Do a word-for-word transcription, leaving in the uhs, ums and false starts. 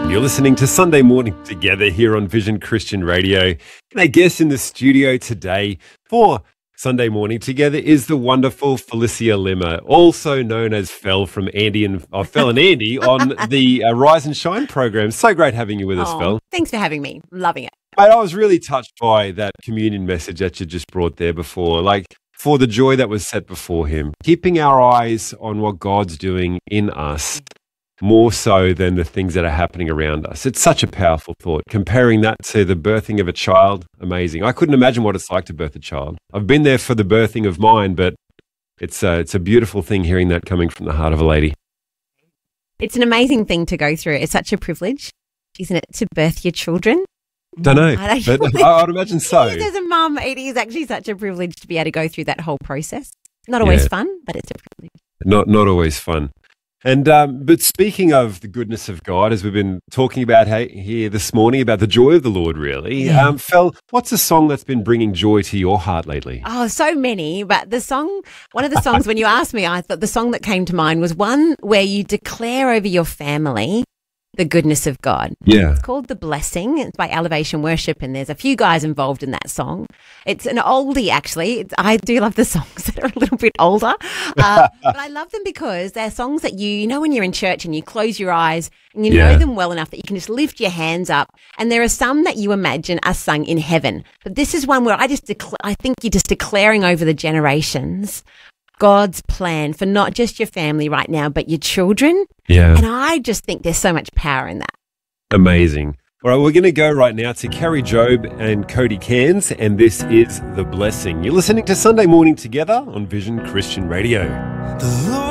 You're listening to Sunday Morning Together here on Vision Christian Radio. And I guess in the studio today for Sunday Morning Together is the wonderful Felicia Limmer, also known as Fel from Andy and uh, Fel and Andy on the uh, Rise and Shine program. So great having you with us, Oh, Fel. thanks for having me. Loving it. Mate, I was really touched by that communion message that you just brought there before. Like, for the joy that was set before him, keeping our eyes on what God's doing in us more so than the things that are happening around us. It's such a powerful thought. Comparing that to the birthing of a child, amazing. I couldn't imagine what it's like to birth a child. I've been there for the birthing of mine, but it's a, it's a beautiful thing hearing that coming from the heart of a lady. It's an amazing thing to go through. It's such a privilege, isn't it, to birth your children? Don't know, I don't but know. I would imagine so. Yes, as a mum, it is actually such a privilege to be able to go through that whole process. Not always Yeah. fun, but it's a privilege. Not not always fun. And um, but speaking of the goodness of God, as we've been talking about hey, here this morning, about the joy of the Lord, really, Yeah. um, Fel, what's a song that's been bringing joy to your heart lately? Oh, so many. But the song, one of the songs, when you asked me, I thought the song that came to mind was one where you declare over your family the goodness of God. Yeah. It's called The Blessing. It's by Elevation Worship, and there's a few guys involved in that song. It's an oldie, actually. It's, I do love the songs that are a little bit older, uh, but I love them because they're songs that you, you know, when you're in church and you close your eyes and you Yeah. know them well enough that you can just lift your hands up. And there are some that you imagine are sung in heaven. But this is one where I just, decla- I think you're just declaring over the generations God's plan for not just your family right now, but your children. Yeah. And I just think there's so much power in that. Amazing. All right, we're going to go right now to Carrie Job and Cody Cairns, and this is The Blessing. You're listening to Sunday Morning Together on Vision Christian Radio.